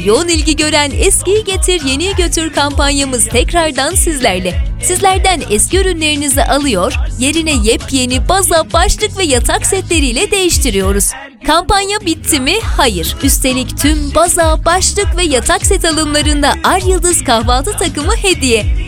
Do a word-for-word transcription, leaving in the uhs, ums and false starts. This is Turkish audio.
yoğun ilgi gören Eskiyi Getir Yeniyi Götür kampanyamız tekrardan sizlerle. Sizlerden eski ürünlerinizi alıyor, yerine yepyeni baza, başlık ve yatak setleriyle değiştiriyoruz. Kampanya bitti mi? Hayır. Üstelik tüm baza, başlık ve yatak set alımlarında Ar Yıldız kahvaltı takımı hediye.